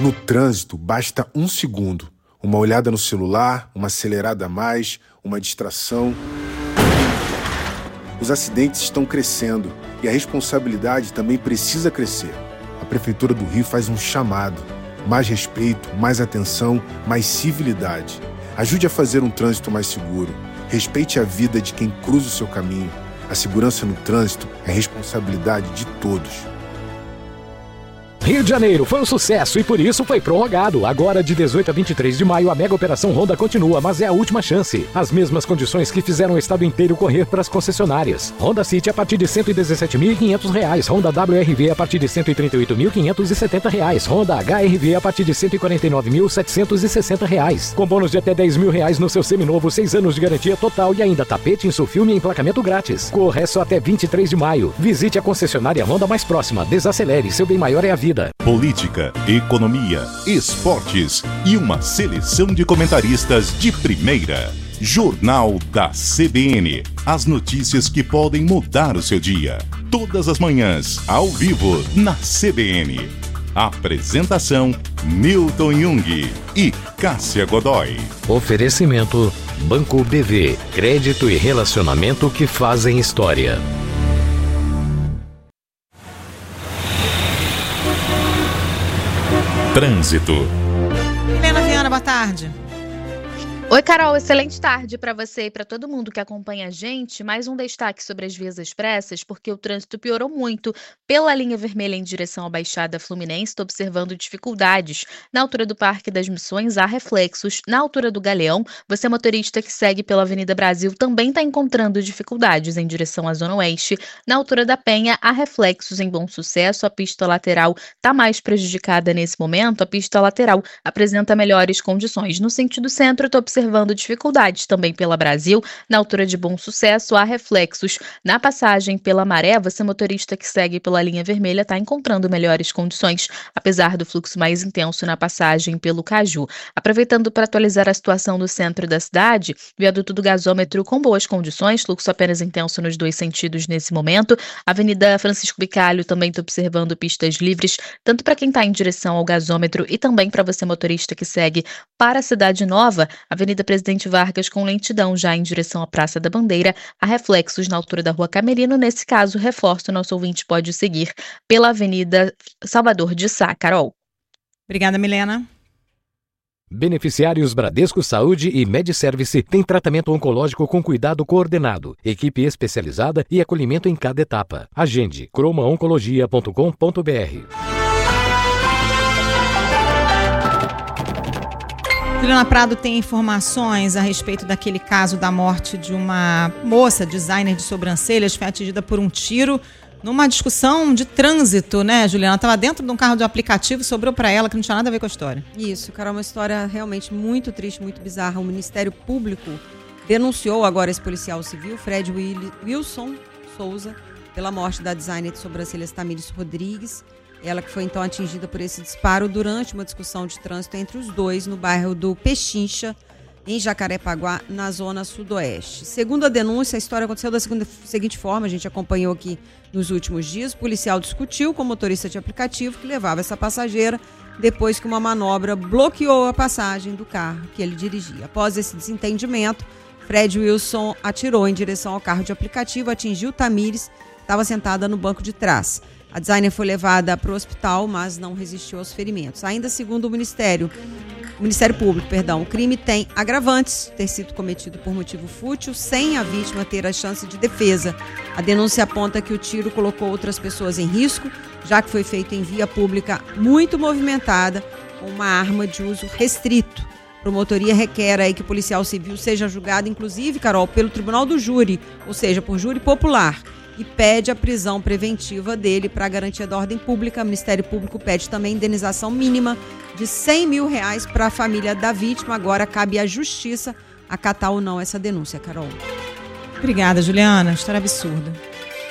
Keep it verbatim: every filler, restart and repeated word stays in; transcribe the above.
No trânsito, basta um segundo. Uma olhada no celular, uma acelerada a mais, uma distração. Os acidentes estão crescendo e a responsabilidade também precisa crescer. A Prefeitura do Rio faz um chamado. Mais respeito, mais atenção, mais civilidade. Ajude a fazer um trânsito mais seguro. Respeite a vida de quem cruza o seu caminho. A segurança no trânsito é responsabilidade de todos. Rio de Janeiro foi um sucesso e por isso foi prorrogado. Agora, de dezoito a vinte e três de maio, a mega operação Honda continua, mas é a última chance. As mesmas condições que fizeram o estado inteiro correr para as concessionárias. Honda City a partir de cento e dezessete mil e quinhentos reais. Honda W R V a partir de cento e trinta e oito mil quinhentos e setenta reais. Honda H R V a partir de cento e quarenta e nove mil setecentos e sessenta reais. Com bônus de até dez mil reais no seu seminovo, seis anos de garantia total e ainda tapete, insufilme e emplacamento grátis. Corre só até vinte e três de maio. Visite a concessionária Honda mais próxima. Desacelere, seu bem maior é a vida. Política, economia, esportes e uma seleção de comentaristas de primeira. Jornal da C B N. As notícias que podem mudar o seu dia. Todas as manhãs, ao vivo, na C B N. Apresentação: Newton Jung e Cássia Godoy. Oferecimento: Banco B V. Crédito e relacionamento que fazem história. Trânsito. Helena Viana, boa tarde. Oi, Carol, excelente tarde para você e para todo mundo que acompanha a gente. Mais um destaque sobre as vias expressas, porque o trânsito piorou muito pela linha vermelha em direção à Baixada Fluminense. Estou observando dificuldades na altura do Parque das Missões, há reflexos. Na altura do Galeão, você motorista que segue pela Avenida Brasil também está encontrando dificuldades em direção à Zona Oeste. Na altura da Penha, há reflexos em Bom Sucesso. A pista lateral está mais prejudicada nesse momento. A pista lateral apresenta melhores condições. No sentido centro, estou observando observando dificuldades também pela Brasil, na altura de Bom Sucesso, há reflexos. Na passagem pela Maré, você motorista que segue pela linha vermelha está encontrando melhores condições, apesar do fluxo mais intenso na passagem pelo Caju. Aproveitando para atualizar a situação do centro da cidade, viaduto do gasômetro com boas condições, fluxo apenas intenso nos dois sentidos nesse momento. Avenida Francisco Bicalho também está observando pistas livres, tanto para quem está em direção ao gasômetro e também para você motorista que segue para a Cidade Nova. Avenida Presidente Vargas com lentidão já em direção à Praça da Bandeira, há reflexos na altura da Rua Camerino. Nesse caso, reforço, nosso ouvinte pode seguir pela Avenida Salvador de Sá. Carol. Obrigada, Milena. Beneficiários Bradesco Saúde e MediService têm tratamento oncológico com cuidado coordenado, equipe especializada e acolhimento em cada etapa. Agende croma oncologia ponto com ponto b r. Juliana Prado tem informações a respeito daquele caso da morte de uma moça, designer de sobrancelhas, que foi atingida por um tiro numa discussão de trânsito, né, Juliana? Estava dentro de um carro de aplicativo, sobrou para ela, que não tinha nada a ver com a história. Isso, cara, uma história realmente muito triste, muito bizarra. O Ministério Público denunciou agora esse policial civil, Fred Wilson Souza, pela morte da designer de sobrancelhas Tamires Rodrigues. Ela que foi então atingida por esse disparo durante uma discussão de trânsito entre os dois no bairro do Pechincha, em Jacarepaguá, na zona sudoeste. Segundo a denúncia, a história aconteceu da segunda, seguinte forma, a gente acompanhou aqui nos últimos dias. O policial discutiu com o motorista de aplicativo que levava essa passageira depois que uma manobra bloqueou a passagem do carro que ele dirigia. Após esse desentendimento, Fred Wilson atirou em direção ao carro de aplicativo, atingiu Tamires, que estava sentada no banco de trás. A designer foi levada para o hospital, mas não resistiu aos ferimentos. Ainda segundo o Ministério, o Ministério Público, perdão, o crime tem agravantes, ter sido cometido por motivo fútil, sem a vítima ter a chance de defesa. A denúncia aponta que o tiro colocou outras pessoas em risco, já que foi feito em via pública muito movimentada, com uma arma de uso restrito. A promotoria requer aí que o policial civil seja julgado, inclusive, Carol, pelo Tribunal do Júri, ou seja, por júri popular, e pede a prisão preventiva dele para a garantia da ordem pública. O Ministério Público pede também indenização mínima de cem mil reais para a família da vítima. Agora cabe à Justiça acatar ou não essa denúncia, Carol. Obrigada, Juliana. História absurda.